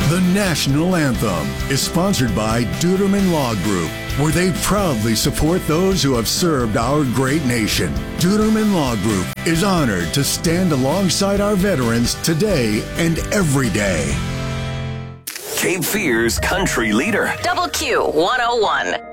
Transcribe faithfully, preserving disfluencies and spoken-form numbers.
The national anthem is sponsored by Duderman Law Group, where they proudly support those who have served our great nation. Duderman Law Group is honored to stand alongside our veterans today and every day. Cape Fear's country leader. Double Q one oh one.